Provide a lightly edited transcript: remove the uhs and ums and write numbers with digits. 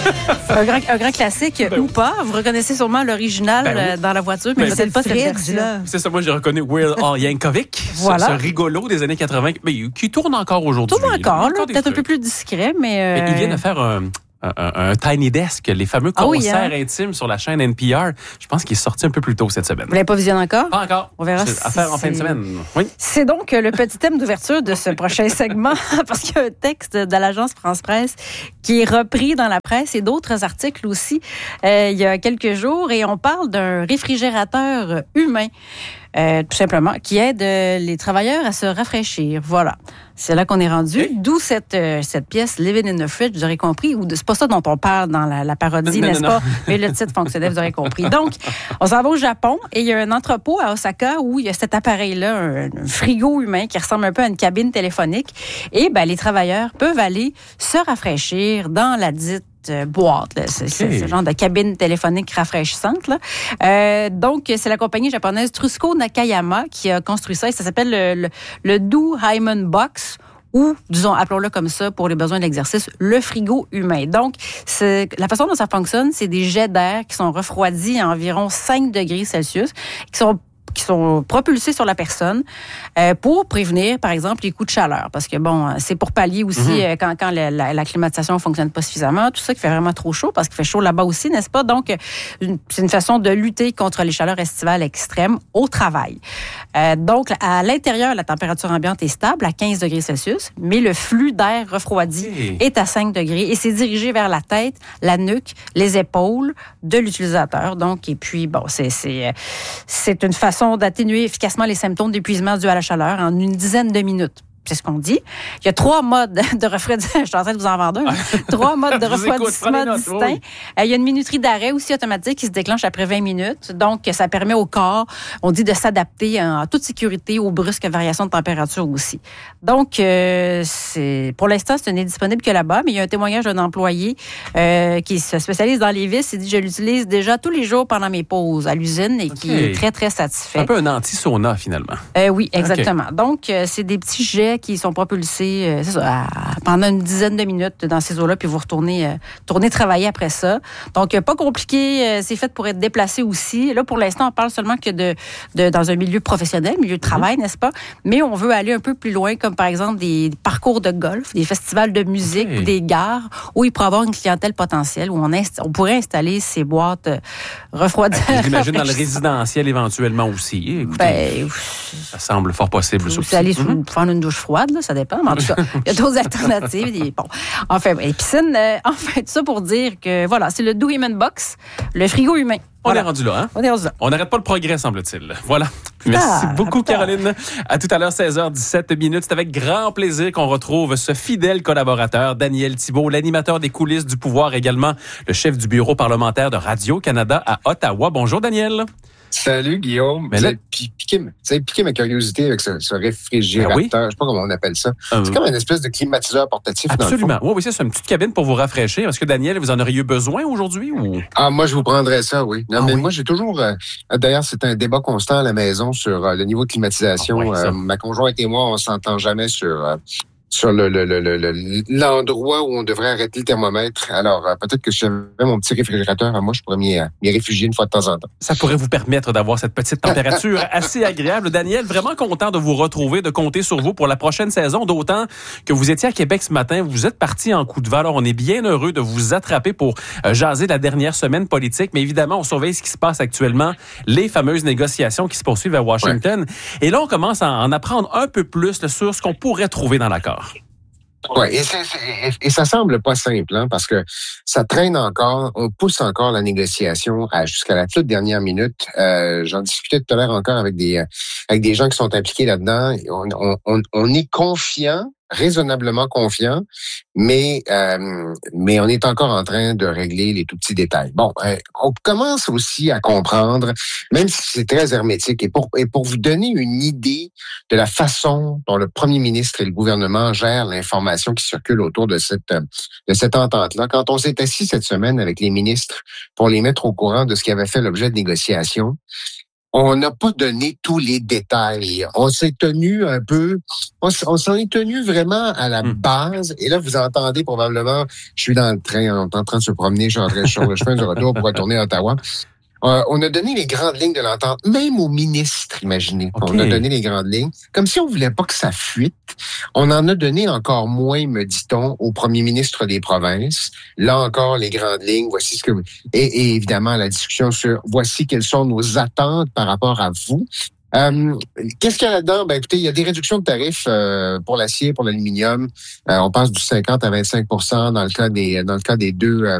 Un grand classique ou pas. Vous reconnaissez sûrement l'original dans la voiture, mais peut-être pas cette version. C'est ça, moi j'ai reconnu Weird Al Yankovic, voilà. ce rigolo des années 80, mais qui tourne encore aujourd'hui. Tourne encore, peut-être un peu plus discret, mais il vient de faire un Tiny Desk, les fameux concerts intimes sur la chaîne NPR. Je pense qu'il est sorti un peu plus tôt cette semaine. Vous l'avez pas visionné encore? Pas encore. On verra à faire en fin de semaine. Oui. C'est donc le petit thème d'ouverture de ce prochain segment, parce qu'il y a un texte de l'agence France-Presse qui est repris dans la presse et d'autres articles aussi il y a quelques jours. Et on parle d'un réfrigérateur humain. Tout simplement, qui aide les travailleurs à se rafraîchir. Voilà. C'est là qu'on est rendu. Okay. D'où cette pièce Living in the Fridge, vous aurez compris. Ou c'est pas ça dont on parle dans la parodie, n'est-ce pas? Mais le titre fonctionnait, vous aurez compris. Donc, on s'en va au Japon et il y a un entrepôt à Osaka où il y a cet appareil-là, un frigo humain qui ressemble un peu à une cabine téléphonique. Et les travailleurs peuvent aller se rafraîchir dans la dite boîte. C'est ce genre de cabine téléphonique rafraîchissante. Là. Donc, c'est la compagnie japonaise Trusco Nakayama qui a construit ça. Et ça s'appelle le Do Hyman Box. Ou, disons, appelons-le comme ça pour les besoins de l'exercice, le frigo humain. Donc, la façon dont ça fonctionne, c'est des jets d'air qui sont refroidis à environ 5 degrés Celsius, qui sont propulsés sur la personne pour prévenir, par exemple, les coups de chaleur. Parce que, c'est pour pallier aussi quand la climatisation ne fonctionne pas suffisamment, tout ça qui fait vraiment trop chaud, parce qu'il fait chaud là-bas aussi, n'est-ce pas? Donc, c'est une façon de lutter contre les chaleurs estivales extrêmes au travail. Donc, à l'intérieur, la température ambiante est stable à 15 degrés Celsius, mais le flux d'air refroidi est à 5 degrés et c'est dirigé vers la tête, la nuque, les épaules de l'utilisateur. Donc, et puis, c'est une façon d'atténuer efficacement les symptômes d'épuisement dû à la chaleur en une dizaine de minutes. C'est ce qu'on dit. Il y a 3 modes de refroidissement. Je suis en train de vous en vendre un. 3 modes de refroidissement distincts. Il y a une minuterie d'arrêt aussi automatique qui se déclenche après 20 minutes. Donc, ça permet au corps, on dit, de s'adapter en toute sécurité aux brusques variations de température aussi. Donc, pour l'instant, ce n'est disponible que là-bas, mais il y a un témoignage d'un employé qui se spécialise dans les vis. Il dit, je l'utilise déjà tous les jours pendant mes pauses à l'usine et qui est très, très satisfait. Un peu un anti-sauna, finalement. Oui, exactement. Donc, c'est des petits jets qui sont propulsés pendant une dizaine de minutes dans ces eaux-là, puis vous retournez travailler après ça. Donc, pas compliqué. C'est fait pour être déplacé aussi. Là, pour l'instant, on parle seulement que dans un milieu professionnel, milieu de travail, n'est-ce pas? Mais on veut aller un peu plus loin, comme par exemple des parcours de golf, des festivals de musique, ou des gares, où il pourrait y avoir une clientèle potentielle, où on pourrait installer ces boîtes refroidirent. J'imagine dans le résidentiel éventuellement aussi. Écoutez, ça semble fort possible. Vous allez prendre une douche froide, là, ça dépend. Mais en tout cas, il y a d'autres alternatives. Enfin, piscine, tout ça pour dire que, voilà, c'est le Do Human Box, le frigo humain. On est rendu là, hein? On est rendu là. On n'arrête pas le progrès, semble-t-il. Voilà. Merci beaucoup, Caroline. À tout à l'heure, 16h17. C'est avec grand plaisir qu'on retrouve ce fidèle collaborateur, Daniel Thibault, l'animateur des coulisses du pouvoir, également le chef du bureau parlementaire de Radio-Canada à Ottawa. Bonjour, Daniel. Salut, Guillaume. Vous avez piqué ma curiosité avec ce réfrigérateur. Je ne sais pas comment on appelle ça. C'est comme une espèce de climatiseur portatif. Absolument. Oui, c'est une petite cabine pour vous rafraîchir. Est-ce que, Daniel, vous en auriez besoin aujourd'hui? Ou... moi, je vous prendrais ça, oui. Moi, j'ai toujours... d'ailleurs, c'est un débat constant à la maison sur le niveau de climatisation. Ma conjointe et moi, on s'entend jamais sur l'endroit où on devrait arrêter le thermomètre. Alors, peut-être que si j'avais mon petit réfrigérateur à moi, je pourrais m'y réfugier une fois de temps en temps. Ça pourrait vous permettre d'avoir cette petite température assez agréable. Daniel, vraiment content de vous retrouver, de compter sur vous pour la prochaine saison, d'autant que vous étiez à Québec ce matin, vous êtes parti en coup de vent. Alors, on est bien heureux de vous attraper pour jaser la dernière semaine politique, mais évidemment, on surveille ce qui se passe actuellement, les fameuses négociations qui se poursuivent à Washington. Ouais. Et là, on commence à en apprendre un peu plus sur ce qu'on pourrait trouver dans l'accord. Oui, et ça semble pas simple, hein, parce que ça traîne encore, on pousse encore la négociation jusqu'à la toute dernière minute. J'en discutais tout à l'heure encore avec des gens qui sont impliqués là-dedans. On est confiant, raisonnablement confiant, mais on est encore en train de régler les tout petits détails. Bon, on commence aussi à comprendre, même si c'est très hermétique, et pour vous donner une idée de la façon dont le premier ministre et le gouvernement gèrent l'information qui circule autour de cette entente-là. Quand on s'est assis cette semaine avec les ministres pour les mettre au courant de ce qui avait fait l'objet de négociations, on n'a pas donné tous les détails. On s'est tenu un peu, on s'en est tenu vraiment à la base. Et là, vous entendez probablement, je suis dans le train, on est en train de se promener, sur le chemin du retour pour retourner à Ottawa. On a donné les grandes lignes de l'entente, même au ministre, imaginez. Okay. On a donné les grandes lignes, comme si on voulait pas que ça fuite. On en a donné encore moins, me dit-on, au premier ministre des provinces. Là encore, les grandes lignes, voici ce que... Et évidemment, la discussion sur voici quelles sont nos attentes par rapport à vous. Qu'est-ce qu'il y a là-dedans? Ben, écoutez, il y a des réductions de tarifs pour l'acier, pour l'aluminium. On passe du 50 à 25 % dans le cas des deux